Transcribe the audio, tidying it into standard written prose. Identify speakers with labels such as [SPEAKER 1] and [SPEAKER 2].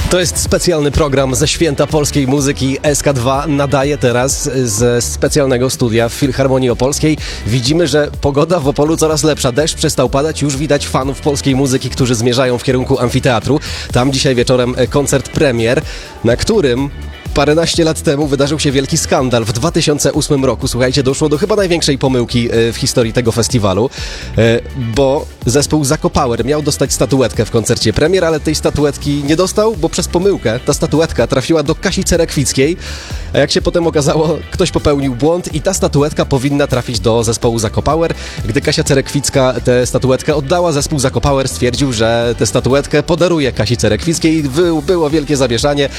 [SPEAKER 1] To jest specjalny program ze Święta Polskiej Muzyki. SK2 nadaje teraz ze specjalnego studia w Filharmonii Opolskiej. Widzimy, że pogoda w Opolu coraz lepsza. Deszcz przestał padać, już widać fanów polskiej muzyki, którzy zmierzają w kierunku amfiteatru. Tam dzisiaj wieczorem koncert premier, na którym paręnaście lat temu wydarzył się wielki skandal. W 2008 roku, słuchajcie, doszło do chyba największej pomyłki w historii tego festiwalu, bo zespół Zakopower miał dostać statuetkę w koncercie premier, ale tej statuetki nie dostał, bo przez pomyłkę ta statuetka trafiła do Kasi Cerekwickiej, a jak się potem okazało, ktoś popełnił błąd i ta statuetka powinna trafić do zespołu Zakopower. Gdy Kasia Cerekwicka tę statuetkę oddała, zespół Zakopower stwierdził, że tę statuetkę podaruje Kasi Cerekwickiej. Było wielkie zamieszanie.